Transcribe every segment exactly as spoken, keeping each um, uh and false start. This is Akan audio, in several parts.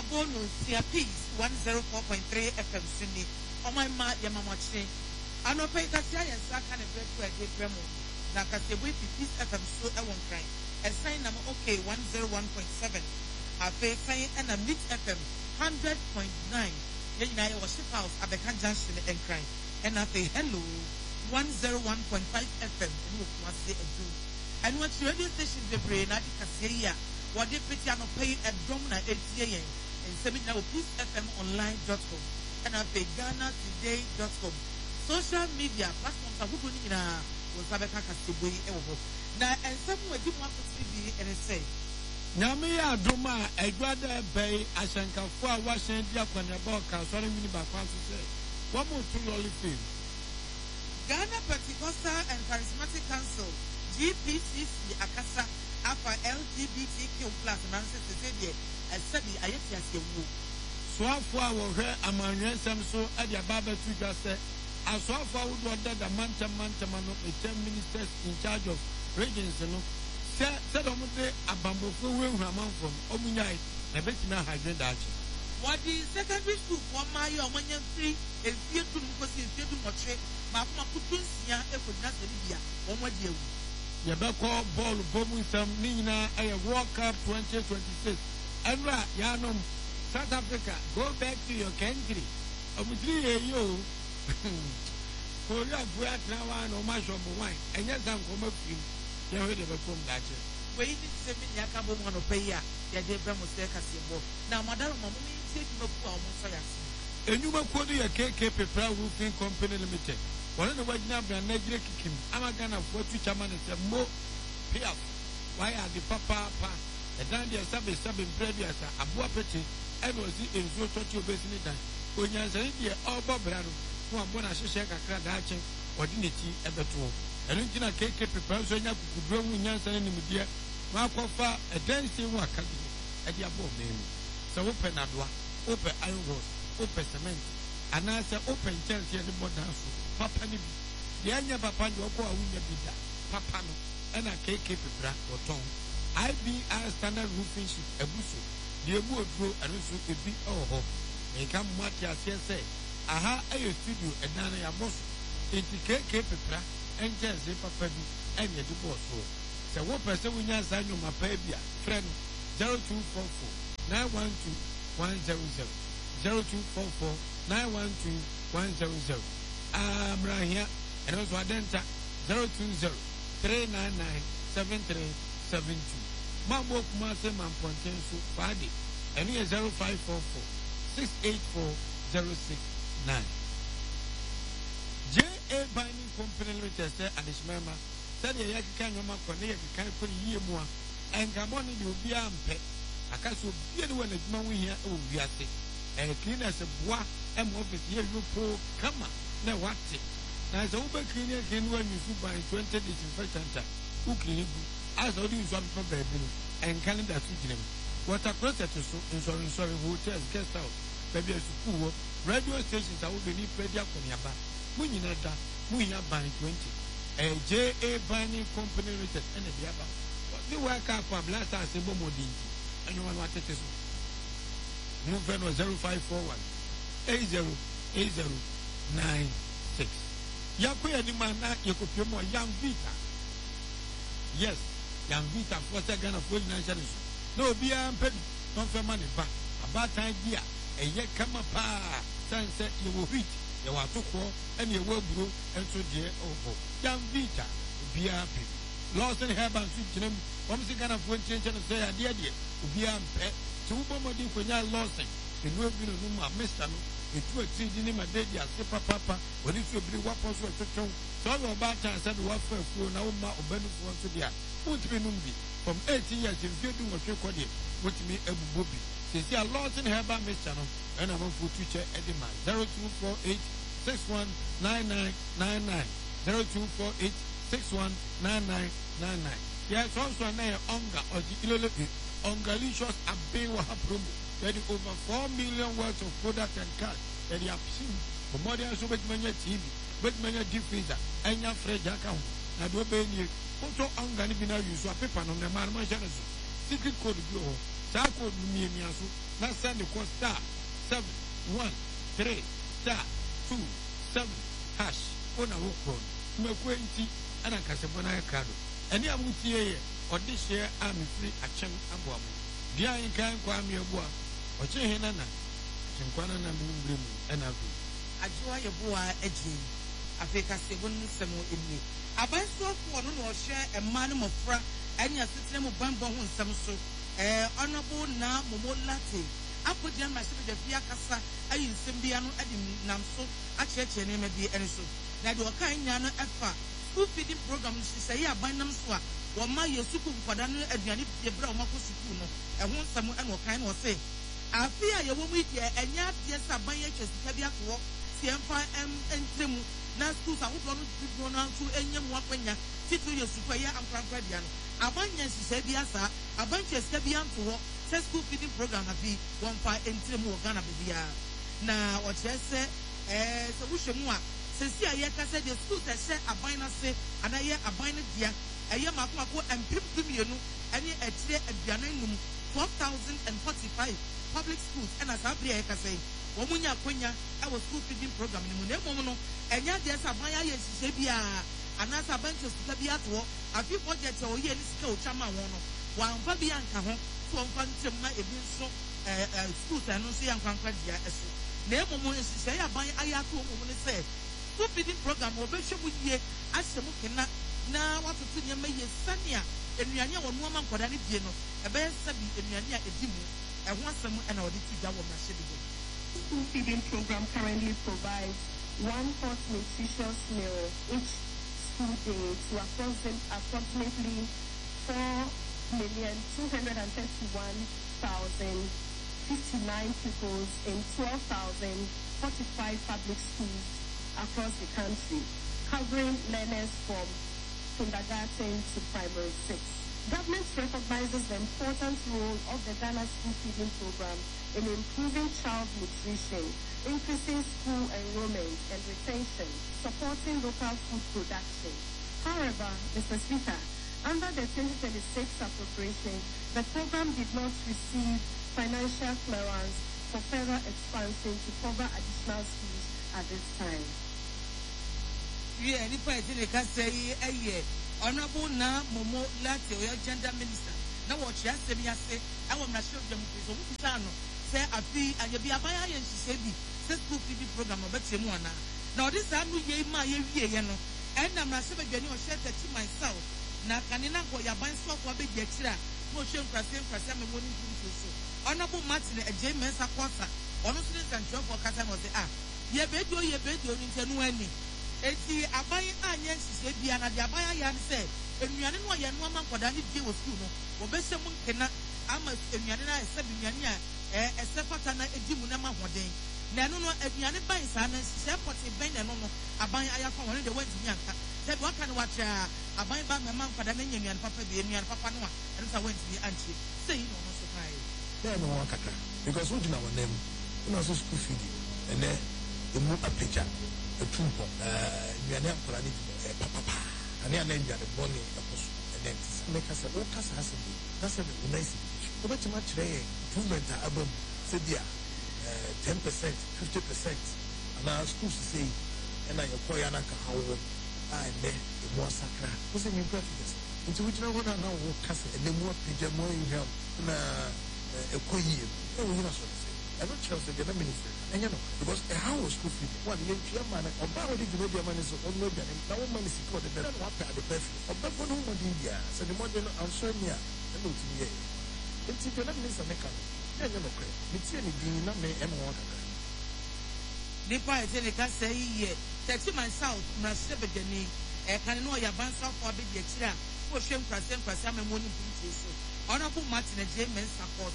bonus here peace one oh four point three F M Sydney. Oh my ma yamamochi. I know pay Kasia and Sakan and Bread to a great remo. Now Kasia with Peace F M so I won't cry. A sign number okay one oh one point seven. I pay sign and a mid F M one hundred point nine. Then I was ship house at the conjunction and cry. And I say hello one oh one point five F M and you must say a do. And what radio station the brain at Kasia. What they put you on pay a dominant eight A M and seminar peace F M online dot com and I pay Ghana today dot com. Social media platforms are good in a was Abeka Kasiboy Ewo. Now and some way you want to see and say Namia Duma, a brother bay Ashanka for washing Japan about Kasari Miniba say. One more two lolly film. Ghana Pentecostal and Charismatic Council G P C C Akasa Alpha L G B T Q plus nonsense said as study Ayetias Wu. Swafwa will hear among some so at your barber to just say, as Swafwa would order the Manta Manta Mano, the ten ministers in charge of regions, you know, said on the Abambo Ramon from Omunai, a bit now hydrant action. What is secondary school for my or one year three and fear to because if you do not check, Mama Kutusia, if we not Libya, one more year. Yabako ball Bomusam Nina a World Cup twenty twenty-six. Enra Yanum South Africa, go back to your country. Obutri you Korea Buat now no much of wine. And yes, I'm come up in you heard of a phone that wait seven Yakabo Monopaya, Yadebra Moseka. Now, Madame Mammy, take no poor Mosayas. And you will quote your K K Pepra Roofing Company Limited. One of the white number and Nigeria Kim, I'm a gun of what you chairman and said, Mo, pay up. Why are the papa, pa, a dandy and sub is subbing previous, a boa petty, and was in so touch your business. When you're saying, all Bobrano, who are born as a shake a crowd hatching or dignity at the two. And you can K K preparation up to grow in Yansan in the media, Marco Fa, a dancing work at the above name. So open Adwa, open iron rose, open cement, and answer open Chelsea and the more dance. Papa ni the anya papa ni oko awunya bida papa no e na K K Pepra oton I B R standard roofing sheet ebuso the ebu odro anusu ebi oho e kam mati ase se aha ayo studio e na ya boss enti K K Pepra enje se papa bi enye de boss so se wo pese wunya sanyo mapa bia frɛ no zero two four four nine one two one zero zero zero two four four nine one two one zero zero Abraham, and also Adenta zero two zero three nine nine seven three seven two. Mambo Kumase Mampontensu Fadi, and here zero five four four six eight four zero six nine. J A Binding Company Limited and the Shmema said the Yakan Yama Kone can put ye more and Gaboni will be ampe. I can't so be anyone as Mawi here, oh, we are sick. And clean as a bois and office here, you poor come on. Na wate na so ube cleaner can when you super by twenty disinfectant who clean as all these one for baby and calendar to them water closet to so insurance sorry hotels guest house baby school radio stations are be need media konyaba munyi na da munyi by twenty a J A Binding Company Limited and the aba the work up for blast as a bomodin and you want to take so move on zero five four one eight zero eight zero nine six. Yakuya ni mana yakupio mo Young Vita. Yes, Young Vita for second of full nation. No be am pedi. Don't for money back. About time dia. E ye kama pa. Sunset you will hit. You want to call and you will grow and so dear oh. Young Vita be happy. Lost in herban switch them. One second of one change and say a dear dear. Be am pet. Two more di kunya lost. The no be no Mister Itu exceed in my daddy as a papa, when it will be what was to show. So about time said what for a fool now, or benefit to the put me numbi from eighteen years in field of your body, put me a booby. Since you are lost in her by Mister and I'm a food teacher at the man zero two four eight six one nine nine nine nine zero two four eight six one nine nine nine nine. Yes, also a name Onga or the Ilolopi Ongalicious Abewa promo. There is over four million worth of product and cars that you have seen. For more than so much money T V, but many differences, and your fresh account. Now, do obey you. Also, I'm going to be now use a paper on the man. Secret code, you. That code, me, me, na send the call star seven one three star two seven hash ona wo kron mekwe nti ana kasebo na kado eni amutie ye odi hye amfiri achem aboamo dia yin kan kwa me aboa oche he na na chenkwana na mimbre mu ana bi ajoa ye boa agye afi kasebo nsem eni abansofo no no hye emma no mofra anya setene mu banbɔ ho nsem so eh honorable na momolate apodi na se de fia kasa ayi nsem bia no ade nam so akyerɛkyerɛ ne ma bi ene so na de okan nya no efa school feeding program sisɛyi abanam so a wɔma yɛ sukuu nkwadaa no aduane bia bra wɔma kɔ sukuu no ɛho nsɛm ɛna okan no ɔse afi a yɛwɔ mu deɛ ɛnya adeɛ sɛ aban yɛ twɛ sika bi ato hɔ sie mfa ɛm ɛntrɛmu na schools ahodoɔ no dodoɔ no nso ɛnyɛ mu akwanya titiri yɛ sukuu ɛyɛ ankorankora bia no aban nyɛ nhyehyɛ bi asa aban twɛ sika bi anto hɔ sɛ school feeding program na fi wɔmfa ɛntrɛmu wɔ Ghana baabiara na ɔkyerɛ sɛ ɛɛ sɛ wohwɛ mu a sɛsi a yɛkasa deɛ schools ɛhyɛ aban no ase anaa yɛ aban no dea ɛyɛ mako mako mpem dumienu ɛne ɛkyerɛ aduane num twelve thousand and forty-five public schools ɛna saa bere a yɛkasa yi wɔn mu nya akonya ɛwɔ school feeding program no mu na mmom no ɛnya deɛ sɛ aban ayɛ nhyehyɛ biara anaasɛ aban kyɛ sika bi ato hɔ afi budget a ɔyɛ ne sika otwa ma wɔn no wɔamfa bi anka ho so wɔmfa ntɛm ma ebi nso ɛɛ ɛɛ schools ɛno nso yɛ nkwankwa dea ɛso na mmom nhyehyɛ yɛ aban ayɛ ato wɔn mu ne sɛ school feeding program wɔbɛhwɛ mu yie ahyɛ mu kena na watoto nneɛma yie sania nnuane a wɔn ama nkwadaa no die no ɛbɛyɛ sɛbi nnuane a ɛdi mu ɛho asɛm ɛna wɔde ti gya wɔ mmarahyɛ bi. School feeding program currently provides one hot nutritious meal each school day to approximately four million two hundred thirty-one thousand fifty-nine pupils in twelve thousand forty-five public schools across the country, covering learners from kindergarten to primary six. Government recognizes the important role of the Ghana School Feeding Program in improving child nutrition, increasing school enrollment and retention, supporting local food production. However, Mister Speaker, under the twenty twenty-six appropriation, the program did not receive financial clearance for further expansion to cover additional schools at this time. Yeah, any point in the Casey, a year. Honorable na Momo Late, or gender minister. Now, what she has said, I say, I will not show them to Mutano. Say, I feel, and you be a buyer, and she said, says school feeding program of Betsimona. Now, this time, you my year, and I'm not saying, you know, share that to myself. Now, can you not go your bind swap or big extra? Motion for same for some morning to so. Honorable Martin, a J. Mensa Quasa, honestly, and job for Casan was the app. Ye bedo, ye bedo, into any. Eti abaye anya sise bia na de abaye ya ne se enuane no ye no ama nkoda ne die wo school no wo bese mu nkena ama enuane na ese binuane a eh ese fata na edi mu na ma hoden na no no enuane ban sa na sise poti ben na no no abaye aya fa woni de wanti nyanka se do aka ne wacha abaye ba ma nkoda na nyanuane papa bi enuane papa no a ene sa wanti bi anchi sei no no so kai there no one kaka because we do our name una so school feeding and then the mu apeja a tumpo uh we are not planning papa and then you are the money and then make us a local has that's a nice but too much improvement album said yeah ten percent fifty percent and our schools say and I acquire an how and then the more sacra was in practice into which I want to know what cast and then more page more in help a coin oh you know so I don't trust the minister and you know because a house school feed one year chairman or already the media man is on media and now man is called the better one at the best of the one who in India so the modern answer me and look to me it's the minister make up and you know it's any dinner may and one the part in the case ye text myself na sebedeni e kan no ya ban so for be the extra wo hwem krasem krasem amoni pinche so honorable Martin J. Mensa support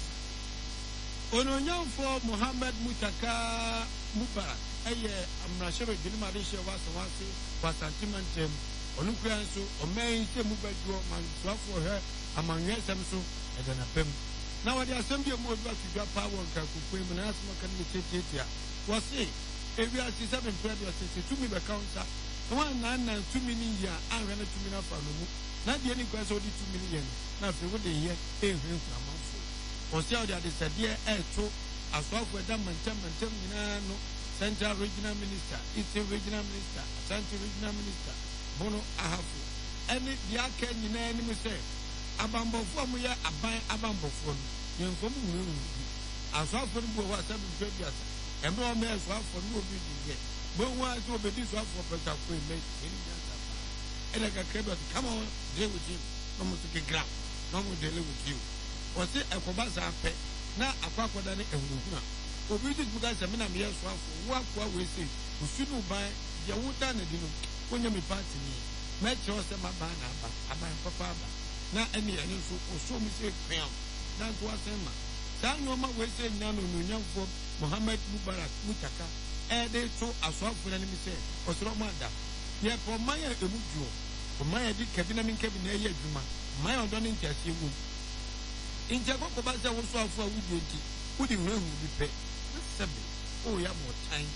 Ononyamfo Muhammad Mutaka Mubarak eye amrashere dinimade she wasa wase wasantimantem onukran so omen se mubadwo mantuafo he amanye sem so edana pem na wadi asem bi mu obi atudwa pa won ka kokwe mu na asem kan ne tietia wase ewi asi seven twelve asese tumi be counter one nine nine two million ya anwe na tumi na fa no mu na de ni kwa so di two million na fe wo de ye ehwe nkramanfo ɔsɛ ɔde adesadeɛ ɛɛto asɔafo ɛda mantam mantam nyinaa no Central Regional Minister, Eastern Regional Minister, Ashanti Regional Minister, Bono Ahafo. Any the aka in any say, Abambo for me, a buy Abambo for you from you. As often was seven previous, and no man swap for no reading yet. But why to be this one for Petapui make any answer? And I can come on, deal with him, no more to get ground, no more dealing with you. Or say a Kobasa pet, now a quack than a Luna. Obi just because I mean I'm here so for what what we say we shouldn't buy the water and you know when you me party me make sure say my banana aba papa aba na any any so so me say crown na to asema sa nyoma we say na no no nyamfo Muhammad Mubarak Mutaka e dey to asofo na me say osoro manda ye po maya emujuo po maya di kabina min kabina ye adwuma maya odo ne ntiase wu inja ko ba say wo so afo awu di enti wo di huru bi pe. Oh, yeah, more time.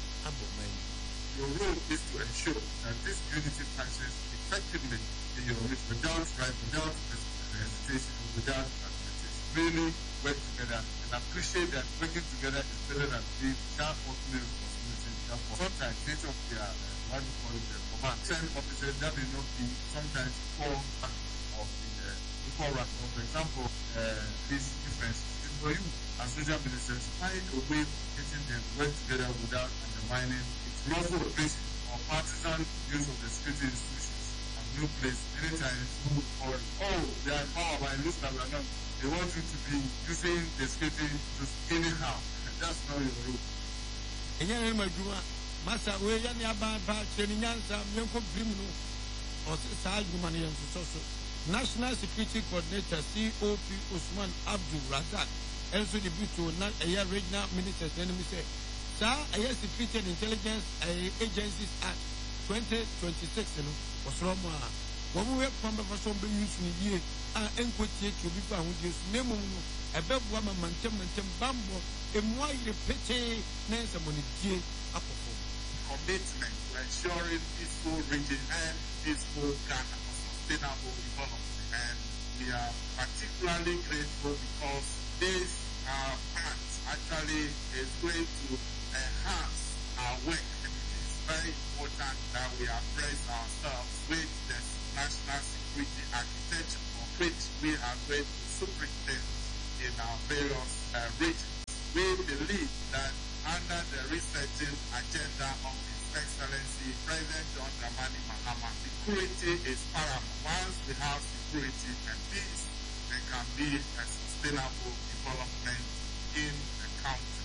Your role is to ensure that this unity passes effectively in your midst without strife, without hesitation, without argumentation. Really work together and appreciate that working together is better than being self-fulfilling responsibility. Sometimes state of their uh, what you call it, the command ten officers that may not be sometimes equal of the uh, equal rank. For example, uh, this difference is for you. As social ministers, find a way of getting them to work together without undermining its lawful operation or partisan use of the security institutions and no place. Many times, or oh, they are in power, but in this time, they want you to be using the security to anyhow. That's not your role. Again, my Juma, Massa, we are near Baba, Cheninyansa, Yanko Primno, or Sal Jumani and Social National Security Coordinator, C O P Usman Abdul Razak. Also the to not a year regional ministers enemy say sir a year security and intelligence agencies act twenty twenty-six no was from one we from the person be using ye and enquete to be found just name a beb woman mantem mantem bambo a more repete nancy money up commitment to ensuring peaceful region and peaceful Ghana for sustainable development, and we are particularly grateful because this uh, act actually is going to enhance our work, and it is very important that we appraise ourselves with the national security architecture of which we are going to superintend in our various uh, regions. We believe that under the resetting agenda of His Excellency President John Dramani Mahama, security is paramount. Once we have security and peace, there can be a sustainable development in the country.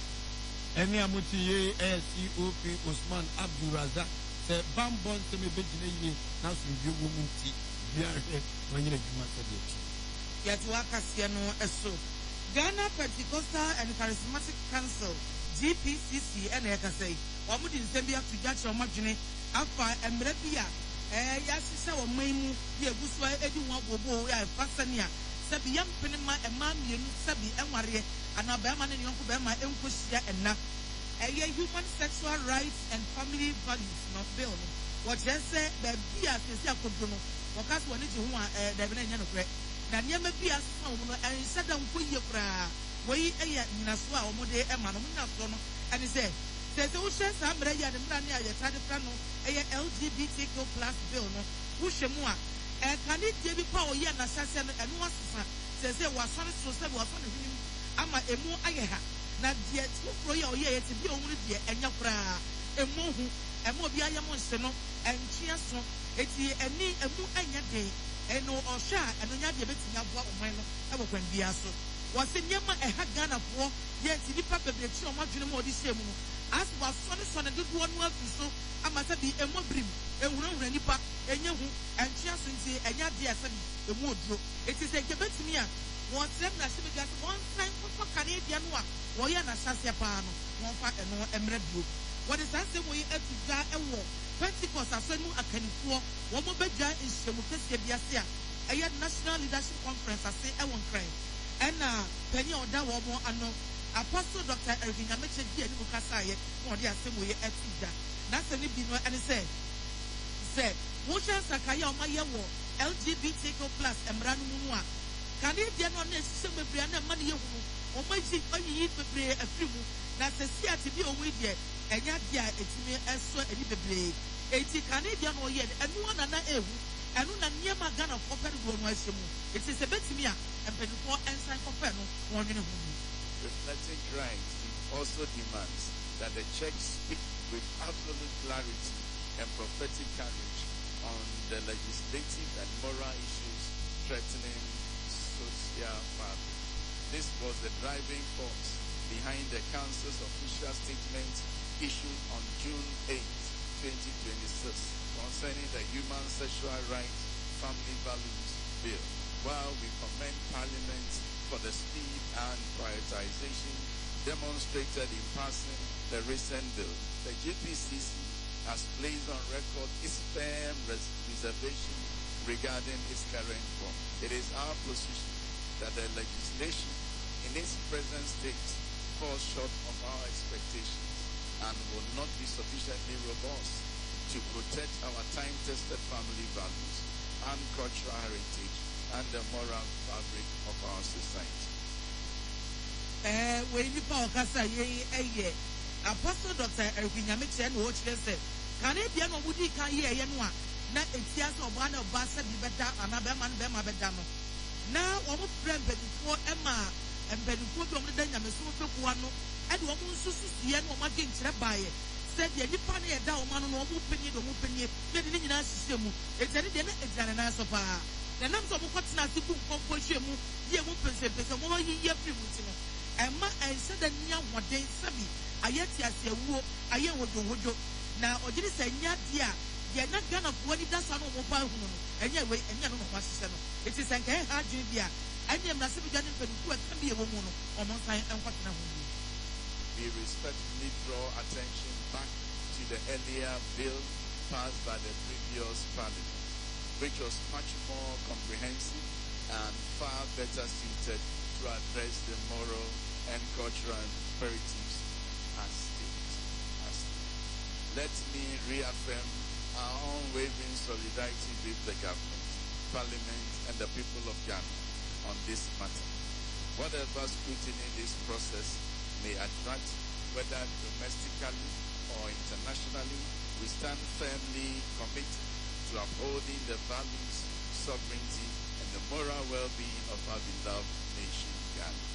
Any amuti A C O P Usman Abdul Razak say bambon se me bejine ye na so bi woman ti biare when you juma said yet wakasia no eso Ghana Pentecostal and Charismatic Council G P C C and ekasai omo di nsem to judge omodwene afa emre bia eh ya sise wo manmu ye guso edi won bobo ya fasania sabi yam penema ema mienu sabi enware ana ba ma ne yonko ba ma enkosia enna eye human sexual rights and family values no bill no what just say ba bia sese akodo no wakas woni ji ho a eh da bi na nya no kre na niam bia so wo no ensa da nko ye kra woi eye nyinaso a wo de ema no nyinaso no ene say sese wo hye sa mra ya de mra ne ayetade fra no eye L G B T Q plus bill no wo hye mu a eh kani die bi pa o ye na sase no eno asesa sese wa sore so se wa fa ne hini ama emu aye ha na die tufro ye o ye yete bi o hunu die enya kra emu hu emu bi aye mo nse no enchia so eti eni emu anya de eno ohwa eno nya de betinya boa oman no e bo kwan bia so wase nyema e ha Ghana fo ye ti nipa bebre chi o madwene mo odi hye mu no as wa sore so ne dodo no afi so ama se bi emu brim ehuru huru nipa enye hu enchia so nti enya de ase bi emu oduro eti se ke betimi a won trem na se bi gas won san ko kane bia no a wo ye na sase pa no won fa eno emre bio what is that say wo ye atuga ewo Pentecost asenu akanifuo wo mo bedwa nhyiamu kese bia se a eye national leadership conference ase ewon kran ena panyi oda wo mo ano Apostle Doctor Eric Nyameche di ani bukasa ye mo de asemu ye atuga na se ni bi no ene se se wo hye sakaya o ma ye wo L G B T Q plus emra no mu a Canadian on a summer brand and money. O my seat, I eat the bray a few. That's a sea to be away there. And yet, yeah, it's me as so a little bray. Eighty Canadian or yet, and one and a and one near my gun of copper grown west. It is a bit me and before ensign copper, one in a home. Reflecting crimes, it also demands that the church speak with absolute clarity and prophetic courage on the legislative and moral issues threatening social fabric. This was the driving force behind the Council's official statement issued on June eighth, twenty twenty-six concerning the Human Sexual Rights Family Values Bill. While we commend Parliament for the speed and prioritization demonstrated in passing the recent bill, the G P C C has placed on record its firm res- reservation regarding its current form. It is our position that the legislation in its present state falls short of our expectations and will not be sufficiently robust to protect our time-tested family values and cultural heritage and the moral fabric of our society. Eh, when you talk as a ye, Apostle Doctor Erwinyamiche and watch yourself. Canadian or would he can hear anyone? Not a tears of one of Bassa be better, another man, Bema Bedamo. Now, almost friend before Emma and before the Dynamic one, and one who suits the end of my game by it. Said the Nipani a down man or open it or open it, made in a system. It's any dinner, it's an answer. The numbers of what's not to compose you, ye won't say, but a more year free. Emma and said that near what day Sabi. Ayeti ase wo aye wodo wodo na ogiri se nya dia ye na gana for ni dasa no mo pa hu no enye we enye no no kwasese no it is enke ha dwin bia anye na se bi gane pe ku e kan bi e wo mu no o mo san enkwatena hu. We respectfully draw attention back to the earlier bill passed by the previous parliament, which was much more comprehensive and far better suited to address the moral and cultural imperatives as state. As state. Let me reaffirm our unwavering solidarity with the government, parliament, and the people of Ghana on this matter. Whatever scrutiny this process may attract, whether domestically or internationally, we stand firmly committed to upholding the values, sovereignty, and the moral well-being of our beloved nation, Ghana.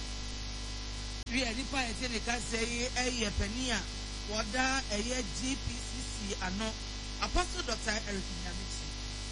We are the party in the Casey, a Penia, Wada, a G P C C, and no Apostle Doctor Eric Nyamichi.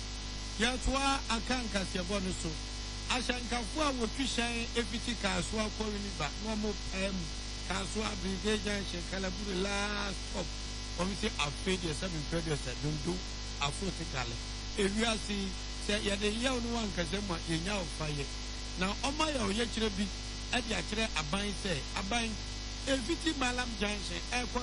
Yatwa akanka se bonuso. Ashankafu a wotwishan efiti kaswa kwaniba. No mo em kaswa brigade junction Kalaburi last stop. Omisi afede seven previous dundu afrote kale. Ewiasi se yade yawo no wan kasema yenya ofaye. Na oma ya oye kire bi e dia kire aban se aban efiti malam junction e